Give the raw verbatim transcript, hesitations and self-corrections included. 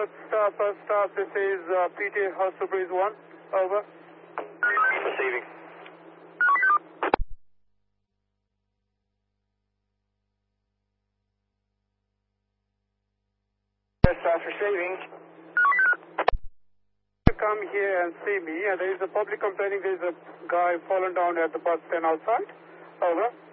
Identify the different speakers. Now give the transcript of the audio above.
Speaker 1: First stop, first stop, this is uh, P T House to Breeze one. Over.
Speaker 2: Receiving. First stop, receiving.
Speaker 1: Come here and see me. Uh, there is a public complaining there is a guy fallen down at the bus stand outside. Over.